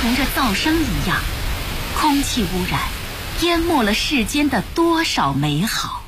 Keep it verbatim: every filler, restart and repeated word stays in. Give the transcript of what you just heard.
同着噪声一样，空气污染淹没了世间的多少美好。